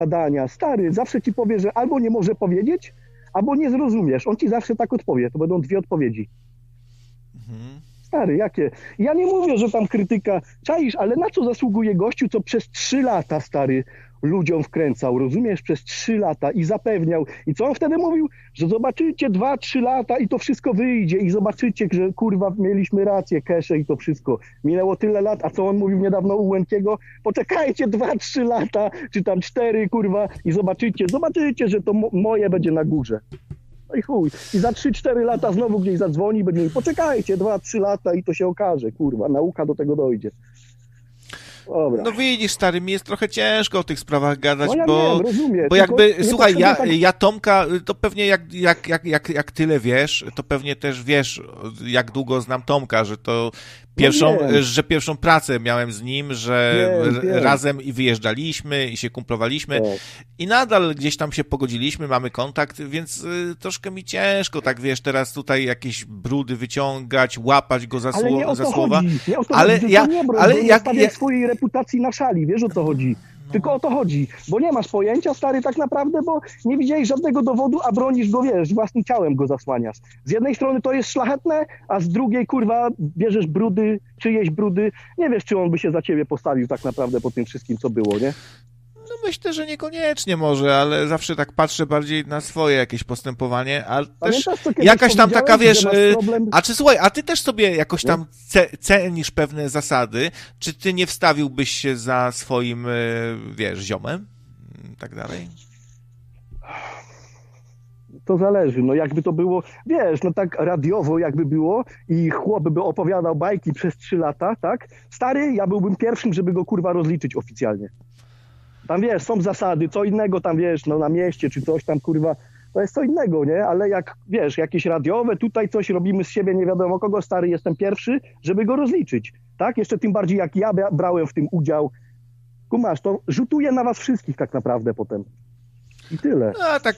zadania. Stary, zawsze ci powie, że albo nie może powiedzieć, albo nie zrozumiesz. On ci zawsze tak odpowie. To będą dwie odpowiedzi. Stary, jakie? Ja nie mówię, że tam krytyka, czaisz, ale na co zasługuje gościu, co przez 3 lata, stary, ludziom wkręcał, rozumiesz, przez 3 lata i zapewniał. I co on wtedy mówił? Że zobaczycie 2-3 lata i to wszystko wyjdzie i zobaczycie, że kurwa mieliśmy rację, kesze i to wszystko. Minęło tyle lat, a co on mówił niedawno u Łękiego? Poczekajcie 2-3 lata, czy tam 4, kurwa, i zobaczycie, że to moje będzie na górze. No i chuj. I za 3-4 lata znowu gdzieś zadzwoni, będzie mówił, poczekajcie 2-3 lata i to się okaże, kurwa, nauka do tego dojdzie. Dobra. No widzisz, stary, mi jest trochę ciężko o tych sprawach gadać, no ja bo, wiem, rozumiem, bo jakby, słuchaj, tak... ja Tomka, to pewnie jak tyle wiesz, to pewnie też wiesz, jak długo znam Tomka, że to pierwszą pracę miałem z nim, że razem i wyjeżdżaliśmy i się kumplowaliśmy i nadal gdzieś tam się pogodziliśmy, mamy kontakt, więc troszkę mi ciężko, tak wiesz, teraz tutaj jakieś brudy wyciągać, łapać go za słowa. Ale ja swojej reputacji na szali, wiesz o co chodzi. Tylko o to chodzi, bo nie masz pojęcia, stary, tak naprawdę, bo nie widziałeś żadnego dowodu, a bronisz go, wiesz, własnym ciałem go zasłaniasz. Z jednej strony to jest szlachetne, a z drugiej, kurwa, bierzesz brudy, czyjeś brudy, nie wiesz, czy on by się za ciebie postawił tak naprawdę po tym wszystkim, co było, nie? No myślę, że niekoniecznie może, ale zawsze tak patrzę bardziej na swoje jakieś postępowanie, ale też jakaś tam taka, wiesz, słuchaj, a ty też sobie jakoś tam cenisz pewne zasady, czy ty nie wstawiłbyś się za swoim, wiesz, ziomem, tak dalej? To zależy, no jakby to było, wiesz, no tak radiowo jakby było i chłop by opowiadał bajki przez 3 lata, tak? Stary, ja byłbym pierwszym, żeby go, kurwa, rozliczyć oficjalnie. Tam, wiesz, są zasady, co innego tam, wiesz, no na mieście czy coś tam, kurwa, to jest co innego, nie? Ale jak, wiesz, jakieś radiowe, tutaj coś robimy z siebie, nie wiadomo kogo, stary, jestem pierwszy, żeby go rozliczyć, tak? Jeszcze tym bardziej, jak ja brałem w tym udział. Kumasz, to rzutuje na was wszystkich tak naprawdę potem. I tyle. No, tak,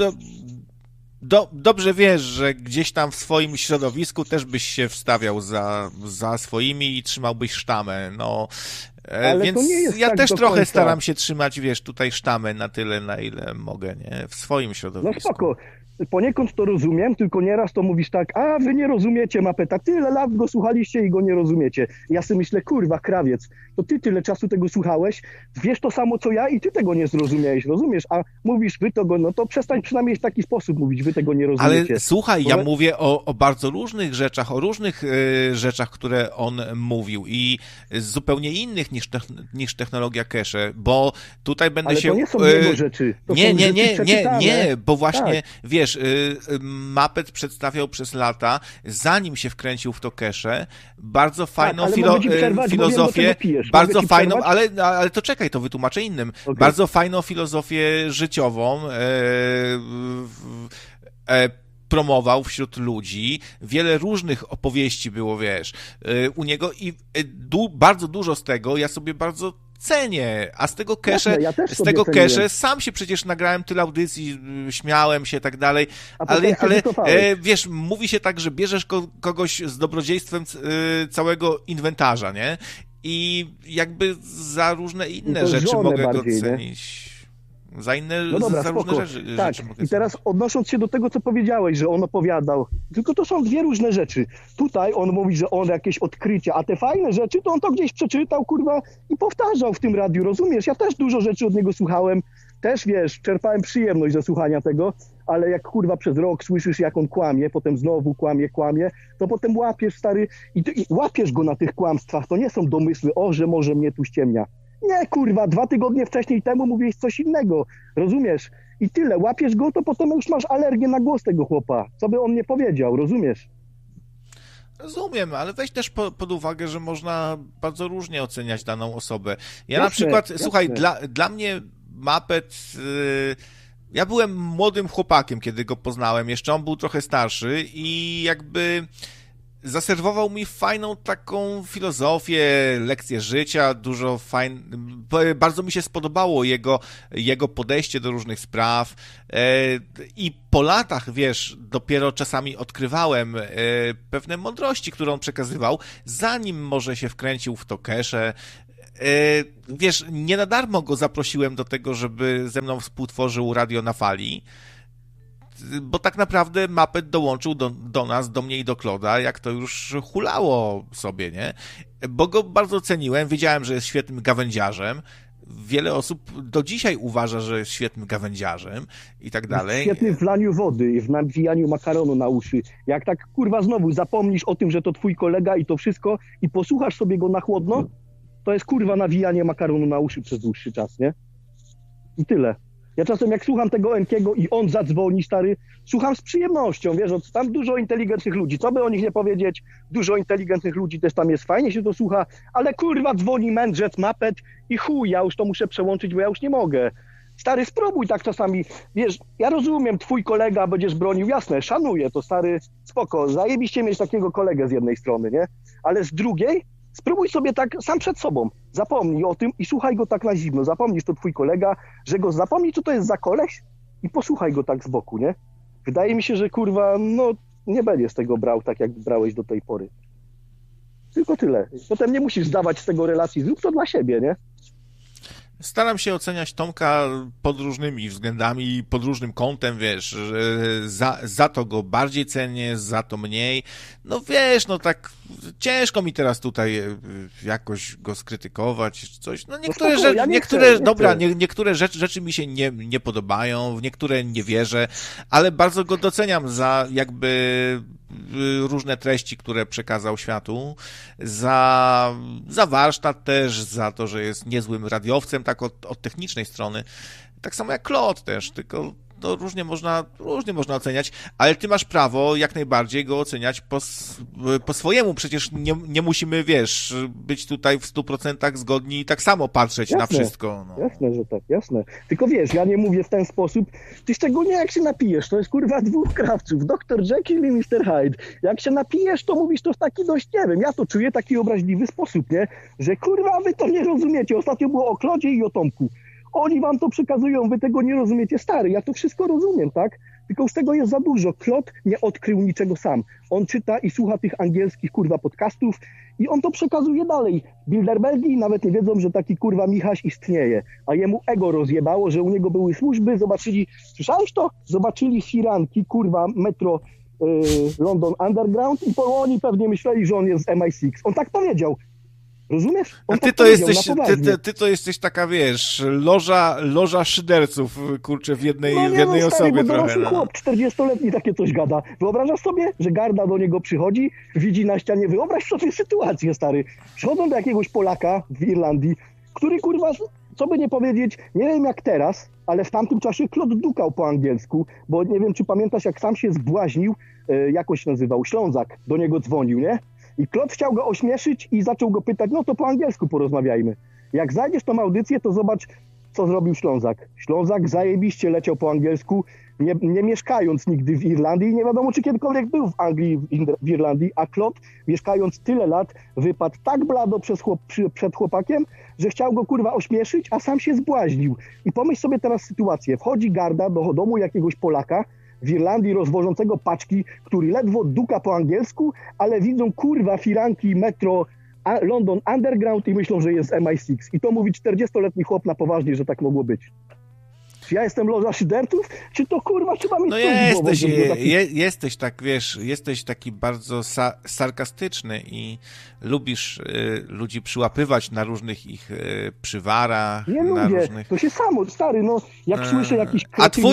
dobrze wiesz, że gdzieś tam w swoim środowisku też byś się wstawiał za swoimi i trzymałbyś sztamę, no. Więc ja też trochę staram się trzymać, wiesz, tutaj sztamę na tyle, na ile mogę, nie? W swoim środowisku. No spoko. Poniekąd to rozumiem, tylko nieraz to mówisz tak, a wy nie rozumiecie Mapeta, tyle lat go słuchaliście i go nie rozumiecie. Ja sobie myślę, kurwa, krawiec, to ty tyle czasu tego słuchałeś, wiesz to samo co ja i ty tego nie zrozumiałeś, rozumiesz? A mówisz, wy tego, no to przestań przynajmniej w taki sposób mówić, wy tego nie rozumiecie. Ale słuchaj, ja mówię o bardzo różnych rzeczach, o różnych rzeczach, które on mówił i zupełnie innych niż technologia cache, bo tutaj będę ale się... Ale to nie są jego rzeczy. To nie, bo właśnie, wiesz, Muppet przedstawiał przez lata, zanim się wkręcił w to cache, bardzo fajną filozofię, bardzo fajną, ale to czekaj, to wytłumaczę innym, bardzo fajną filozofię życiową, promował wśród ludzi, wiele różnych opowieści było, wiesz, u niego i bardzo dużo z tego ja sobie bardzo cenię, a z tego cache, sam się przecież nagrałem tyle audycji, śmiałem się, tak dalej, ale wiesz, mówi się tak, że bierzesz kogoś z dobrodziejstwem całego inwentarza, nie? I jakby za różne inne rzeczy mogę go cenić. Nie? Za inne, no dobra, za różne rzeczy i teraz odnosząc się do tego, co powiedziałeś, że on opowiadał, tylko to są dwie różne rzeczy. Tutaj on mówi, że on jakieś odkrycia, a te fajne rzeczy, to on to gdzieś przeczytał, kurwa, i powtarzał w tym radiu, rozumiesz? Ja też dużo rzeczy od niego słuchałem, też, wiesz, czerpałem przyjemność ze słuchania tego, ale jak, kurwa, przez rok słyszysz, jak on kłamie, potem znowu kłamie, to potem łapiesz, stary, i łapiesz go na tych kłamstwach, to nie są domysły, że może mnie tu ściemnia. Nie, kurwa, 2 tygodnie wcześniej temu mówiłeś coś innego, rozumiesz? I tyle, łapiesz go, to potem już masz alergię na głos tego chłopa, co by on nie powiedział, rozumiesz? Rozumiem, ale weź też pod uwagę, że można bardzo różnie oceniać daną osobę. Ja na przykład, słuchaj, dla mnie Muppet... Ja byłem młodym chłopakiem, kiedy go poznałem, jeszcze on był trochę starszy i jakby... zaserwował mi fajną taką filozofię, lekcję życia, bardzo mi się spodobało jego podejście do różnych spraw i po latach, wiesz, dopiero czasami odkrywałem pewne mądrości, które on przekazywał, zanim może się wkręcił w to cache, wiesz, nie na darmo go zaprosiłem do tego, żeby ze mną współtworzył Radio na Fali, bo tak naprawdę Muppet dołączył do nas, do mnie i do Kloda, jak to już hulało sobie, nie? Bo go bardzo ceniłem, wiedziałem, że jest świetnym gawędziarzem. Wiele osób do dzisiaj uważa, że jest świetnym gawędziarzem i tak dalej. Świetny w laniu wody i w nawijaniu makaronu na uszy. Jak tak kurwa znowu zapomnisz o tym, że to twój kolega i to wszystko i posłuchasz sobie go na chłodno, to jest kurwa nawijanie makaronu na uszy przez dłuższy czas, nie? I tyle. Ja czasem jak słucham tego Enkiego i on zadzwoni, stary, słucham z przyjemnością, wiesz, tam dużo inteligentnych ludzi, co by o nich nie powiedzieć, dużo inteligentnych ludzi też tam jest, fajnie się to słucha, ale kurwa dzwoni mędrzec, Muppet i chuj, ja już to muszę przełączyć, bo ja już nie mogę. Stary, spróbuj tak czasami, wiesz, ja rozumiem, twój kolega będziesz bronił, jasne, szanuję to, stary, spoko, zajebiście mieć takiego kolegę z jednej strony, nie? Ale z drugiej, spróbuj sobie tak sam przed sobą, zapomnij o tym i słuchaj go tak na zimno, zapomnij, że to twój kolega, że go zapomnij, co to jest za koleś i posłuchaj go tak z boku, nie? Wydaje mi się, że kurwa, no nie będziesz tego brał tak, jak brałeś do tej pory. Tylko tyle. Potem nie musisz zdawać z tego relacji, zrób to dla siebie, nie? Staram się oceniać Tomka pod różnymi względami, pod różnym kątem, wiesz, za to go bardziej cenię, za to mniej. No wiesz, no tak ciężko mi teraz tutaj jakoś go skrytykować, czy coś. No niektóre rzeczy, ja niektóre rzeczy mi się nie podobają, w niektóre nie wierzę, ale bardzo go doceniam za jakby różne treści, które przekazał światu, za warsztat też, za to, że jest niezłym radiowcem, tak od technicznej strony. Tak samo jak Klot też, tylko to różnie można oceniać, ale ty masz prawo jak najbardziej go oceniać po swojemu. Przecież nie musimy, wiesz, być tutaj w 100% zgodni i tak samo patrzeć na wszystko. No. Jasne, że tak, jasne. Tylko wiesz, ja nie mówię w ten sposób, ty szczególnie jak się napijesz, to jest kurwa dwóch krawców, Dr. Jekyll i Mr. Hyde. Jak się napijesz, to mówisz to w taki dość, nie wiem, ja to czuję taki obraźliwy sposób, nie? Że kurwa wy to nie rozumiecie. Ostatnio było o Klodzie i o Tomku. Oni wam to przekazują, wy tego nie rozumiecie. Stary, ja to wszystko rozumiem, tak? Tylko z tego jest za dużo. Klot nie odkrył niczego sam. On czyta i słucha tych angielskich, kurwa, podcastów i on to przekazuje dalej. Bilderbergi nawet nie wiedzą, że taki, kurwa, Michaś istnieje. A jemu ego rozjebało, że u niego były służby, zobaczyli, słyszałeś to? Zobaczyli firanki, kurwa, metro London Underground i oni pewnie myśleli, że on jest z MI6. On tak powiedział. Rozumiesz? A ty to jesteś taka, wiesz, loża szyderców, kurczę, w jednej osobie trochę. No chłop 40-letni takie coś gada. Wyobrażasz sobie, że garda do niego przychodzi, widzi na ścianie, wyobraź sobie sytuację, stary. Przychodzą do jakiegoś Polaka w Irlandii, który, kurwa, co by nie powiedzieć, nie wiem jak teraz, ale w tamtym czasie Klot dukał po angielsku, bo nie wiem, czy pamiętasz, jak sam się zbłaźnił, jakoś nazywał, Ślązak, do niego dzwonił, nie? I Klot chciał go ośmieszyć i zaczął go pytać, no to po angielsku porozmawiajmy. Jak znajdziesz tą audycję, to zobacz, co zrobił Ślązak. Ślązak zajebiście leciał po angielsku, nie mieszkając nigdy w Irlandii i nie wiadomo, czy kiedykolwiek był w Anglii, w Irlandii, a Klot, mieszkając tyle lat, wypadł tak blado przed chłopakiem, że chciał go, kurwa, ośmieszyć, a sam się zbłaźnił. I pomyśl sobie teraz sytuację. Wchodzi garda do domu jakiegoś Polaka, w Irlandii rozwożącego paczki, który ledwo duka po angielsku, ale widzą, kurwa, firanki metro London Underground i myślą, że jest MI6. I to mówi 40-letni chłop na poważnie, że tak mogło być. Czy ja jestem loża szyderców? Czy to, kurwa, trzeba mieć jesteś tak, wiesz, jesteś taki bardzo sarkastyczny i lubisz ludzi przyłapywać na różnych ich przywarach. Nie lubię, różnych... to się samo, stary, no, jak słyszę jakiś...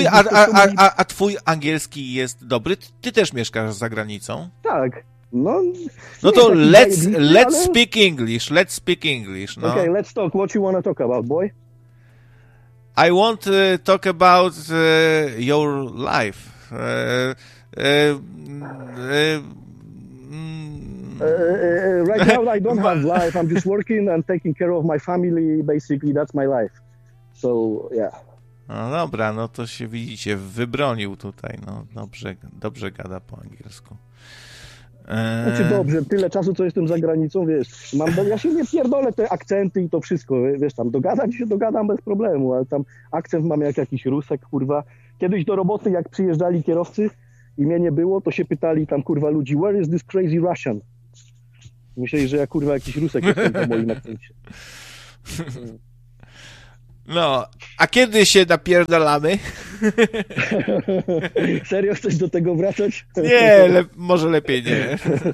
A twój angielski jest dobry? Ty też mieszkasz za granicą? Tak. No to let's speak English. No. Okay, let's talk. What you want to talk about, boy? I want to talk about your life. Right now I don't have life. I'm just working and taking care of my family. Basically, that's my life. So, yeah. No dobra, no to się widzicie, wybronił tutaj. No dobrze gada po angielsku. Znaczy dobrze, tyle czasu, co jestem za granicą, wiesz, ja się nie pierdolę te akcenty i to wszystko, wiesz, tam dogadać się dogadam bez problemu, ale tam akcent mam jak jakiś Rusek, kurwa. Kiedyś do roboty, jak przyjeżdżali kierowcy i mnie nie było, to się pytali tam, kurwa, ludzi, where is this crazy Russian? Myśleli, że ja, kurwa, jakiś Rusek jestem po moim akcencie. No, a kiedy się napierdalamy? Serio chcesz do tego wracać? Nie, może lepiej nie.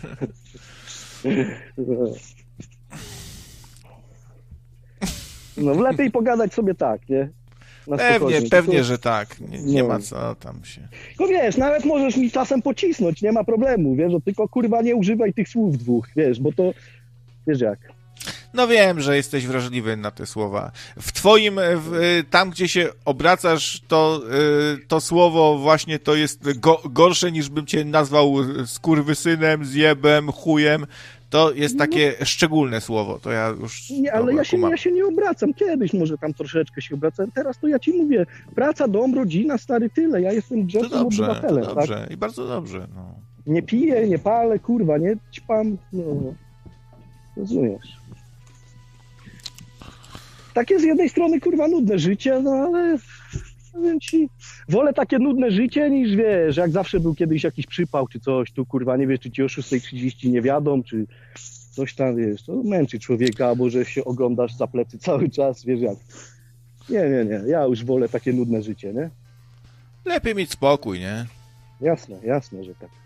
No lepiej pogadać sobie tak, nie? Na spokojnie. Pewnie, że tak. Nie ma co tam się. No wiesz, nawet możesz mi czasem pocisnąć, nie ma problemu, wiesz, tylko kurwa nie używaj tych słów dwóch, wiesz, bo to, wiesz jak. No wiem, że jesteś wrażliwy na te słowa. W twoim, tam gdzie się obracasz, to słowo właśnie to jest gorsze niż bym cię nazwał skurwysynem, zjebem, chujem. To jest takie szczególne słowo, to ja już... Nie, ale ja się nie obracam, kiedyś może tam troszeczkę się obracam, teraz to ja ci mówię, praca, dom, rodzina, stary, tyle, ja jestem grzecznym obywatelem. To dobrze, tak? i bardzo dobrze, no. Nie piję, nie palę, kurwa, nie ćpam, no, rozumiesz. Takie z jednej strony, kurwa, nudne życie, no ale... Powiem ci, wolę takie nudne życie niż, wiesz, jak zawsze był kiedyś jakiś przypał czy coś, tu kurwa nie wiesz, czy ci o 6:30 nie wiadomo, czy coś tam, wiesz, to męczy człowieka, albo że się oglądasz za plecy cały czas, wiesz jak. Nie, ja już wolę takie nudne życie, nie? Lepiej mieć spokój, nie? Jasne, że tak.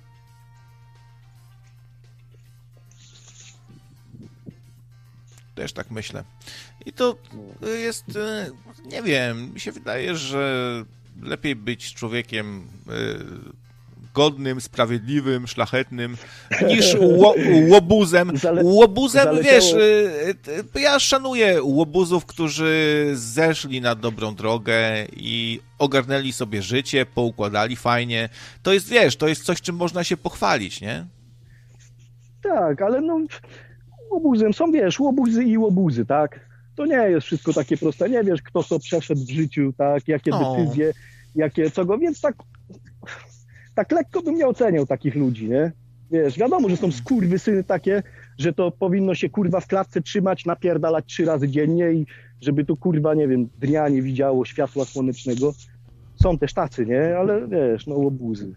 Też tak myślę. I to jest, nie wiem, mi się wydaje, że lepiej być człowiekiem godnym, sprawiedliwym, szlachetnym, niż łobuzem. Łobuzem, wiesz, ja szanuję łobuzów, którzy zeszli na dobrą drogę i ogarnęli sobie życie, poukładali fajnie. To jest, wiesz, to jest coś, czym można się pochwalić, nie? Tak, ale no... Łobuzem są, wiesz, łobuzy i łobuzy, tak? To nie jest wszystko takie proste, nie wiesz, kto co przeszedł w życiu, tak? Jakie decyzje, jakie co go, więc tak lekko bym nie oceniał takich ludzi, nie? Wiesz, wiadomo, że są skurwysyny takie, że to powinno się, kurwa, w klatce trzymać, napierdalać 3 razy dziennie i żeby tu, kurwa, nie wiem, dnia nie widziało światła słonecznego. Są też tacy, nie? Ale wiesz, no łobuzy.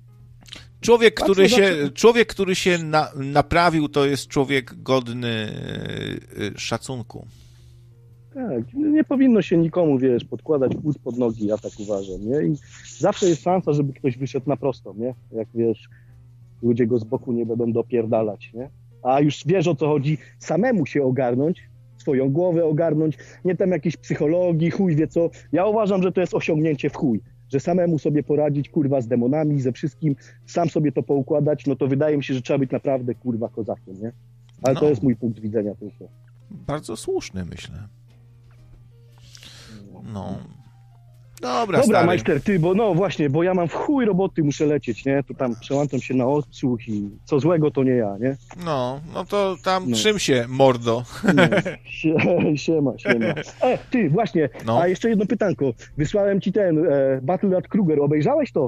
Człowiek, który się naprawił, to jest człowiek godny szacunku. Tak, nie powinno się nikomu, wiesz, podkładać płód pod nogi, ja tak uważam, nie? I zawsze jest szansa, żeby ktoś wyszedł na prostą, nie? Jak, wiesz, ludzie go z boku nie będą dopierdalać, nie? A już wiesz, o co chodzi, samemu się ogarnąć, swoją głowę ogarnąć, nie tam jakiejś psychologii, chuj wie co. Ja uważam, że to jest osiągnięcie w chuj. Że samemu sobie poradzić, kurwa, z demonami, ze wszystkim, sam sobie to poukładać, no to wydaje mi się, że trzeba być naprawdę, kurwa, kozakiem, nie? Ale to jest mój punkt widzenia tylko. Bardzo słuszny, myślę. No. Dobra, majster, ty, bo no właśnie, bo ja mam w chuj roboty, muszę lecieć, nie? Tu tam przełączam się na odsłuch i co złego to nie ja, nie? No to tam czym się, mordo? Siema. Ty, właśnie, a jeszcze jedno pytanko. Wysłałem ci ten Battle at Kruger, obejrzałeś to?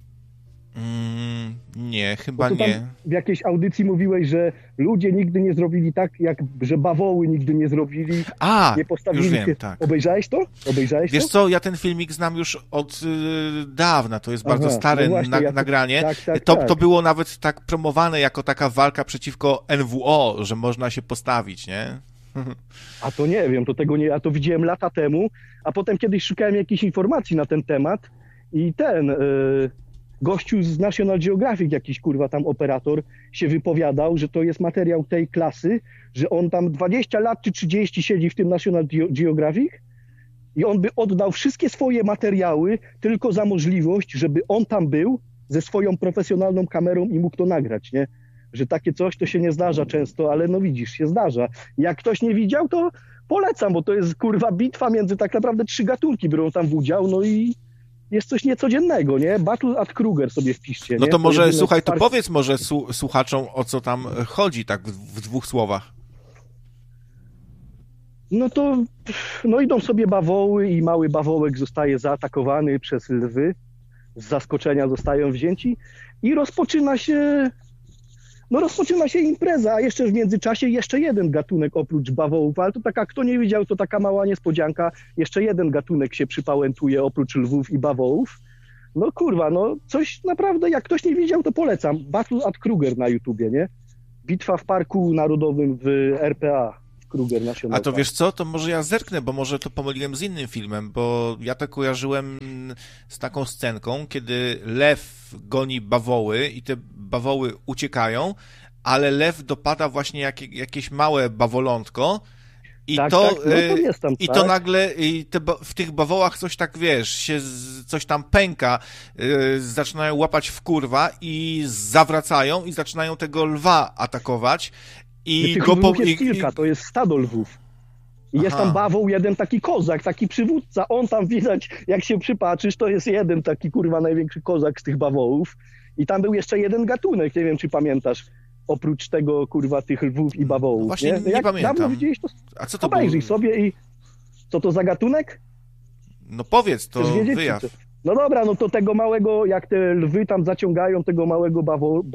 Nie, chyba nie. W jakiejś audycji mówiłeś, że ludzie nigdy nie zrobili tak, że bawoły nigdy nie zrobili, nie postawili. Już wiem, tak. Obejrzałeś to? Wiesz co, ja ten filmik znam już od dawna, to jest bardzo stare nagranie. To było nawet tak promowane jako taka walka przeciwko NWO, że można się postawić, nie? A to nie wiem, ja to widziałem lata temu, a potem kiedyś szukałem jakichś informacji na ten temat i gościu z National Geographic, jakiś kurwa tam operator, się wypowiadał, że to jest materiał tej klasy, że on tam 20 lat czy 30 siedzi w tym National Geographic i on by oddał wszystkie swoje materiały tylko za możliwość, żeby on tam był ze swoją profesjonalną kamerą i mógł to nagrać, nie? Że takie coś to się nie zdarza często, ale no widzisz, się zdarza. Jak ktoś nie widział, to polecam, bo to jest kurwa bitwa między tak naprawdę 3 gatunki biorą tam w udział, no i jest coś niecodziennego, nie? Battle at Kruger sobie wpiszcie, nie? No to może, słuchaj, to powiedz może słuchaczom, o co tam chodzi, tak w 2 słowach. No to, idą sobie bawoły i mały bawołek zostaje zaatakowany przez lwy, z zaskoczenia zostają wzięci i rozpoczyna się impreza, a jeszcze w międzyczasie jeszcze jeden gatunek oprócz bawołów, ale to taka, kto nie widział, to taka mała niespodzianka, jeszcze jeden gatunek się przypałętuje oprócz lwów i bawołów. No kurwa, coś naprawdę, jak ktoś nie widział, to polecam. Battle at Kruger na YouTubie, nie? Bitwa w Parku Narodowym w RPA Kruger na A to wiesz co, to może ja zerknę, bo może to pomyliłem z innym filmem, bo ja to kojarzyłem z taką scenką, kiedy lew goni bawoły i te bawoły uciekają, ale lew dopada właśnie jakieś małe bawolątko i tak, to, tak, no to jest tam, i tak. to nagle w tych bawołach coś tak, wiesz, coś tam pęka, zaczynają łapać w kurwa i zawracają i zaczynają tego lwa atakować. I tych lwów jest kilka, to jest stado lwów. I jest tam bawoł jeden taki kozak, taki przywódca, on tam widać, jak się przypatrzysz, to jest jeden taki kurwa największy kozak z tych bawołów. I tam był jeszcze jeden gatunek, nie wiem czy pamiętasz, oprócz tego kurwa tych lwów i bawołów. No właśnie nie jak pamiętam. dawno widziałeś, to a co to obejrzyj sobie i co to za gatunek? No powiedz, to wiedzieć, wyjaw. No dobra, no to tego małego, jak te lwy tam zaciągają tego małego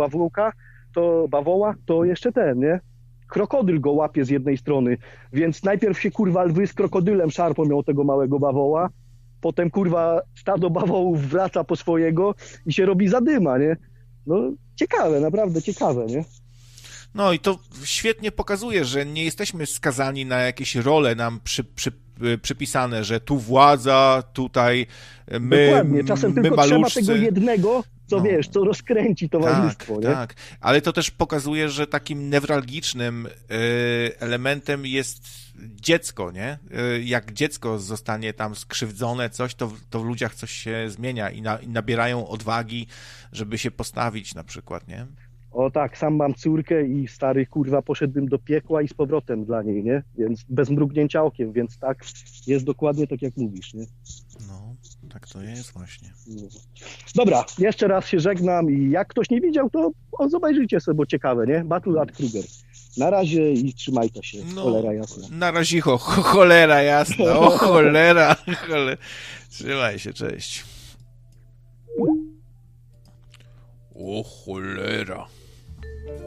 bawoła, to jeszcze ten, nie? Krokodyl go łapie z jednej strony, więc najpierw się kurwa lwy z krokodylem szarpą miał tego małego bawoła, potem kurwa stado bawołów wraca po swojego i się robi zadyma, nie? No ciekawe, naprawdę ciekawe, nie? No i to świetnie pokazuje, że nie jesteśmy skazani na jakieś role nam przypisane, że tu władza, tutaj my. Dokładnie, czasem tylko maluszcy. trzeba tego jednego, co wiesz, co rozkręci towarzystwo, tak, nie? Tak, ale to też pokazuje, że takim newralgicznym elementem jest dziecko, nie? Jak dziecko zostanie tam skrzywdzone, coś, to w ludziach coś się zmienia i nabierają odwagi, żeby się postawić na przykład, nie? O tak, sam mam córkę i stary kurwa poszedłbym do piekła i z powrotem dla niej, nie? Więc bez mrugnięcia okiem, więc tak, jest dokładnie tak jak mówisz, nie? No, tak to jest właśnie. Dobra, jeszcze raz się żegnam i jak ktoś nie widział, to zobaczycie sobie, bo ciekawe, nie? Battle at Kruger. Na razie i trzymajcie się, cholera jasna. Na razie, cholera jasna, o cholera. Trzymaj się, cześć. O cholera.